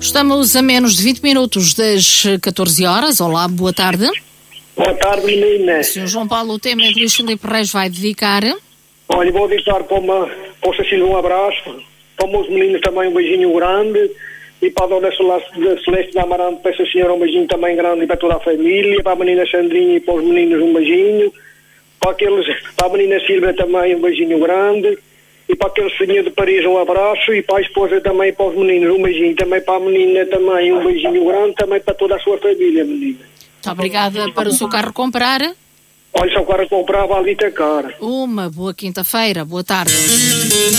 Estamos a menos de 20 minutos das 14 horas. Olá, boa tarde. Boa tarde, menina. Sr. João Paulo, o tema é que Luís Filipe Reis vai dedicar. Olha, vou dedicar para o Cecílio um abraço, para os meus meninos também um beijinho grande, e para a dona Celeste da Amarante, para essa senhora um beijinho também grande, e para toda a família, para a menina Sandrinha e para os meninos um beijinho, para a menina Silvia também um beijinho grande, e para aquele senhor de Paris um abraço, e para a esposa também, para os meninos um beijinho, também para a menina também um beijinho grande, também para toda a sua família, menina. Muito obrigada. Para o seu carro comprar? Olha, se o carro comprar, vale a cara. Uma boa quinta-feira. Boa tarde.